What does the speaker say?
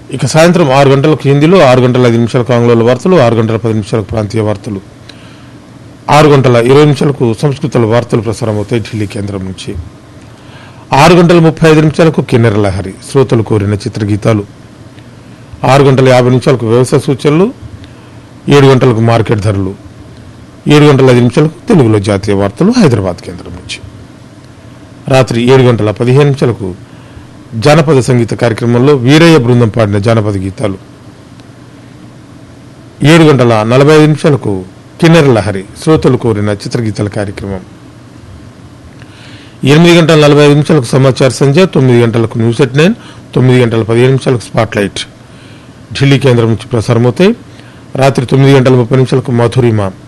ఇక సాయంత్రం 6 గంటలకు హిందీలో, 6 గంటల 5 నిమిషాలకు ఆంగ్లంలో వార్తలు, 6 గంటల 10 నిమిషాలకు ప్రాంతీయ వార్తలు, 6 గంటల 20 నిమిషాలకు సంస్కృత వార్తలు ప్రసారం అవుతాయి ఢిల్లీ కేంద్రం నుంచి. 6 గంటల 35 నిమిషాలకు కిన్నెర లహరి, శ్రోతలు కోరిన చిత్రగీతాలు, 6 గంటల 50 నిమిషాలకు వ్యవసాయ సూచనలు, 7 గంటలకు మార్కెట్ ధరలు, 7 గంటల 5 నిమిషాలకు తెలుగులో జాతీయ వార్తలు హైదరాబాద్ కేంద్రం నుంచి. రాత్రి 7 గంటల 15 నిమిషాలకు జానపద సంగీత కార్యక్రమంలో వీరయ్య బృందం పాడిన జానపద గీతాలు, 7 గంటల 45 నిమిషాలకు కిన్నెర లహరి, శ్రోతలు కోరిన చిత్రగీతాల కార్యక్రమం, 8 గంటల 45 నిమిషాలకు సమాచార సంధ్య, 9 గంటలకు న్యూస్ ఎట్ 9, 9 గంటల 15 నిమిషాలకు స్పాట్ లైట్ ఢిల్లీ కేంద్రం నుంచి ప్రసారమవుతాయి. రాత్రి 9 గంటల 30 నిమిషాలకు మధురిమ